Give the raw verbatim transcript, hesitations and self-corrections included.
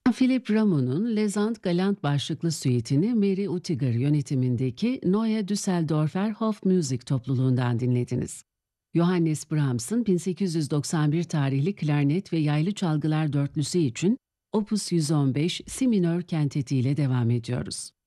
Philip Rameau'nun Les Andes Galant başlıklı süitini Mary Utiger yönetimindeki Neue Düsseldorfer Hofmusik topluluğundan dinlediniz. Johannes Brahms'ın bin sekiz yüz doksan bir tarihli klarnet ve yaylı çalgılar dörtlüsü için Opus yüz on beş Si minör kenteti ile devam ediyoruz.